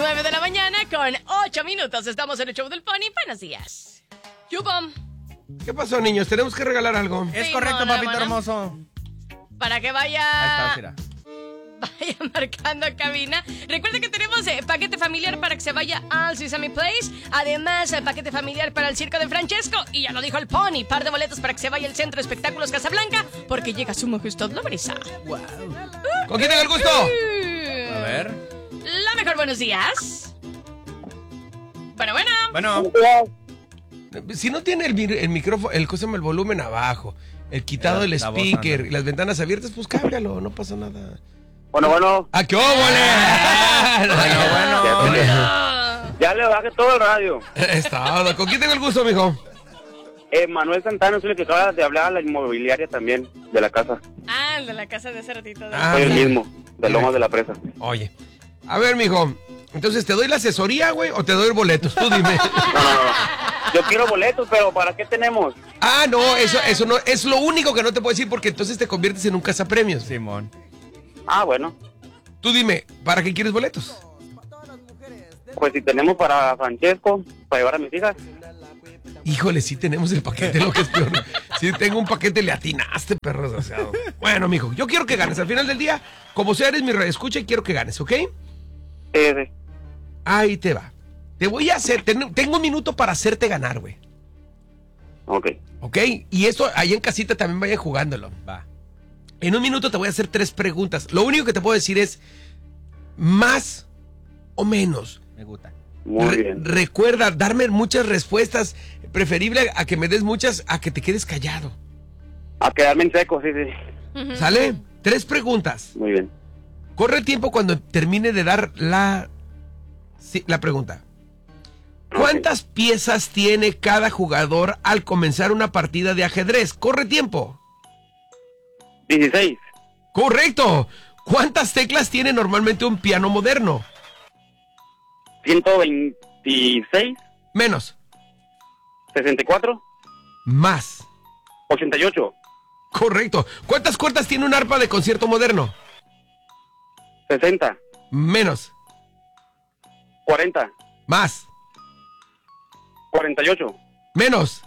9 de la mañana con 8 minutos. Estamos en el show del Pony. Buenos días. Yupom. ¿Qué pasó, niños? Tenemos que regalar algo. Es Sí, correcto, mona, papito mona. hermoso. Para que Ahí vaya... está, mira. Vaya marcando cabina. Recuerda que tenemos paquete familiar para que se vaya al Sesame Place. Además, paquete familiar para el circo de Francesco. Y ya lo dijo el Pony, par de boletos para que se vaya al Centro de Espectáculos Casablanca, porque llega su majestad la brisa. Wow. ¿Con quién tengo el gusto? A ver. La mejor, buenos días. Bueno. Bueno. Si no tiene el micrófono, el volumen abajo, el quitado del La voz speaker anda. y las ventanas abiertas, pues cámbialo, no pasa nada. Bueno. ¡Ah, qué óvole! Bueno. Ya le bajé todo el radio. Es todo. ¿Con quién tengo el gusto, mijo? Manuel Santana es el que acaba de hablar a la inmobiliaria también, de la casa. Ah, el de la casa de hace ratito. Ah, Soy el mira. mismo, de Lomas de la Presa. Oye, a ver, mijo, entonces, ¿te doy la asesoría, güey, o te doy boletos? Tú dime. No. Yo quiero boletos, pero ¿para qué tenemos? Ah, no, eso no, es lo único que no te puedo decir porque entonces te conviertes en un cazapremios. Simón. Ah, bueno. Tú dime, ¿para qué quieres boletos? Pues si tenemos para Francesco, para llevar a mis hijas. Híjole, sí tenemos el paquete, lo que es peor. Si tengo un paquete, le atinaste, perro desgraciado. Bueno, mijo, yo quiero que ganes. Al final del día, como sea, eres mi radioescucha y quiero que ganes, ¿ok? Sí. Ahí te va. Te voy a hacer, tengo un minuto para hacerte ganar, güey. Ok. ¿Ok? Y esto, ahí en casita también vayan jugándolo. Va. En un minuto te voy a hacer 3 preguntas. Lo único que te puedo decir es más o menos. Me gusta. Muy bien. Recuerda darme muchas respuestas. Preferible a que me des muchas, a que te quedes callado. A quedarme en seco, sí. ¿Sale? 3 preguntas. Muy bien. Corre el tiempo cuando termine de dar la pregunta. ¿Cuántas piezas tiene cada jugador al comenzar una partida de ajedrez? Corre tiempo. 16. Correcto. ¿Cuántas teclas tiene normalmente un piano moderno? 126. Menos. 64. Más. 88. Correcto. ¿Cuántas cuerdas tiene un arpa de concierto moderno? 60. Menos. 40. Más. 48. Menos.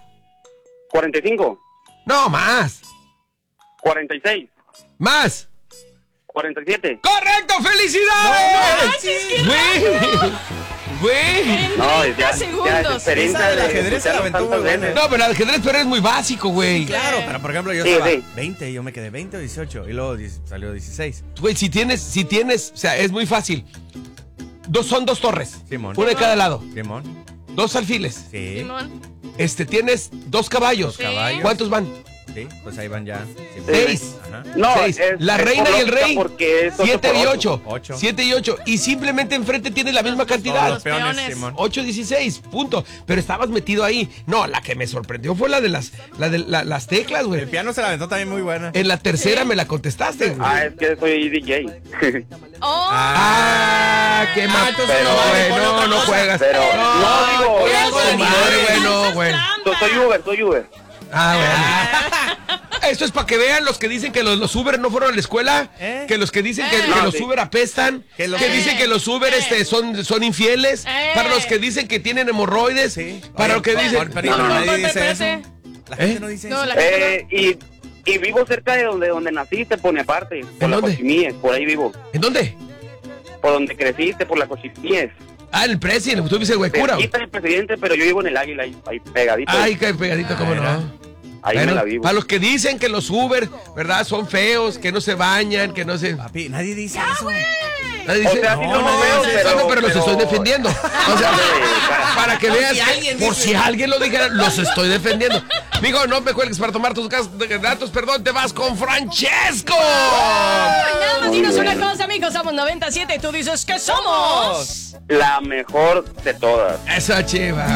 45. No, más. 46. Más. 47. ¡Correcto! ¡Felicidades! Güey. No, 30 ya segundos. experiencia Esa del de ajedrez se la escucharlo aventó tantas muy buena. veces. No, pero el ajedrez pero es muy básico, güey. Claro, pero por ejemplo yo Sí, estaba sí. 20 y yo me quedé 20 o 18 y luego salió 16. Güey, si tienes, o sea, es muy fácil. Son 2 torres. Simón. Una de cada lado. Simón. 2 alfiles. Sí. Simón. Tienes 2 caballos. Sí. Caballos. ¿Cuántos van? Sí, pues ahí van ya. 6. Ajá. No, 6. La es reina por y el lógica rey. porque es 7 y 8 8. Ocho. 7 y 8. Y simplemente enfrente tienes la misma Todos cantidad. los peones, peones. Simón. 8, 16, punto. Pero estabas metido ahí. No, la que me sorprendió fue la de las teclas, El güey. piano se la aventó también muy buena. En la tercera me la contestaste, güey. Ah, es que soy DJ. Oh, Qué mal. entonces Pero, no vale, güey, pon no, otra no cosa. juegas. Pero no digo, oye, algo de mi madre, güey, no, güey. soy Uber. Bueno. Esto es para que vean los que dicen que los Uber no fueron a la escuela, que los que dicen que No, los sí. Uber apestan, que dicen que los Uber son infieles, para los que dicen que tienen hemorroides, para los que dicen... Pero No, nadie dice espérate. eso. La gente no dice No, eso. la gente Y vivo cerca de donde naciste, pone aparte. Por la dónde? Cochimíes, por ahí vivo. ¿En dónde? Por donde creciste, por la Cochimíes. Ah, en el Presidente, tú dices el Huecura. Cerquita del presidente, pero yo vivo en el Águila, ahí pegadito. Ay, qué pegadito, cómo mira. no. ahí Bueno, me la vivo. para los que dicen que los Uber, ¿verdad? Son feos, que no se bañan, que no se... Papi, nadie dice eso. Nadie dice, O sea, sí no, lo nadie veo, dice eso, pero los estoy defendiendo. O sea, para que veas, por si alguien lo dijera, los estoy defendiendo. Mijo, no me cuelgues para tomar tus datos, perdón, te vas con Francesco. Nada más dinos una cosa, amigos, somos 97 y tú dices que somos La mejor de todas. Esa chiva.